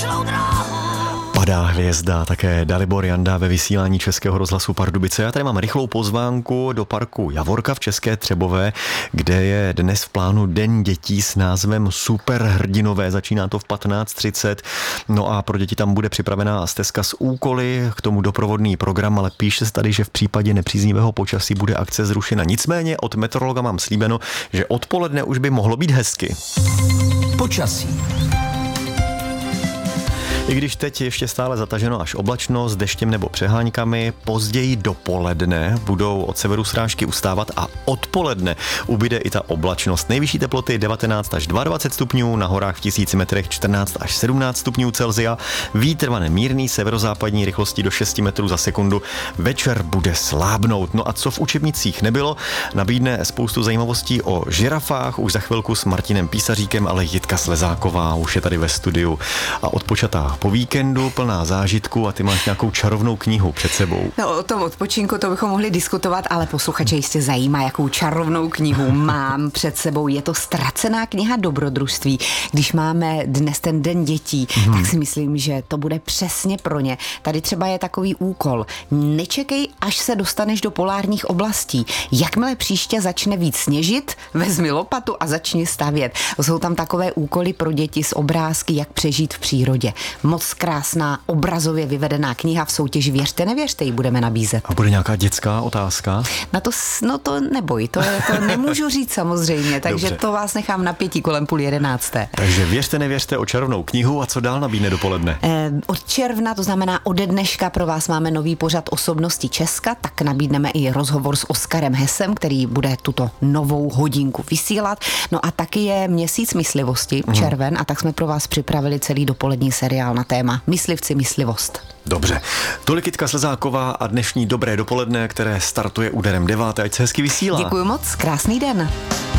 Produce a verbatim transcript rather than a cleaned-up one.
Padá hvězda, také Dalibor Janda ve vysílání Českého rozhlasu Pardubice. Já tady mám rychlou pozvánku do parku Javorka v České Třebové, kde je dnes v plánu Den dětí s názvem Superhrdinové. Začíná to v patnáct třicet. No a pro děti tam bude připravená stezka s úkoly, k tomu doprovodný program, ale píše se tady, že v případě nepříznivého počasí bude akce zrušena. Nicméně od meteorologa mám slíbeno, že odpoledne už by mohlo být hezky. Počasí. I když teď ještě stále zataženo až oblačno s deštěm nebo přeháňkami, později dopoledne budou od severu srážky ustávat a odpoledne ubyde i ta oblačnost. Nejvyšší teploty devatenáct až dvacet dva stupňů, na horách v tisíci metrech čtrnáct až sedmnáct stupňů Celsia, vítr vane mírný severozápadní rychlosti do šest metrů za sekundu, večer bude slábnout. No a co v učebnicích nebylo, nabídne spoustu zajímavostí o žirafách, už za chvilku s Martinem Písaříkem, ale Jitka Slezáková už je tady ve studiu a odpočatá po víkendu, plná zážitku, a ty máš nějakou čarovnou knihu před sebou. No, o tom odpočinku to bychom mohli diskutovat, ale posluchače jistě zajímá, jakou čarovnou knihu mám před sebou. Je to Ztracená kniha dobrodružství. Když máme dnes ten Den dětí, hmm. tak si myslím, že to bude přesně pro ně. Tady třeba je takový úkol. Nečekej, až se dostaneš do polárních oblastí. Jakmile příště začne víc sněžit, vezmi lopatu a začni stavět. Jsou tam takové úkoly pro děti s obrázky, jak přežít v přírodě. Moc krásná, obrazově vyvedená kniha v soutěži Věřte, nevěřte ji budeme nabízet. A bude nějaká dětská otázka? Na to, no to neboj, to, to nemůžu říct samozřejmě, takže Dobře. To vás nechám na pěti kolem půl jedenácté. Takže Věřte, nevěřte o čarovnou knihu a co dál nabídne dopoledne? Eh, od června, to znamená ode dneška, pro vás máme nový pořad Osobnosti Česka, tak nabídneme i rozhovor s Oskarem Hesem, který bude tuto novou hodinku vysílat. No a taky je měsíc myslivosti, mm. červen, a tak jsme pro vás připravili celý dopolední seriál na téma Myslivci, myslivost. Dobře. Tolik Jitka Slezáková a dnešní Dobré dopoledne, které startuje úderem deváté. Ať se hezky vysílá. Děkuji moc, krásný den.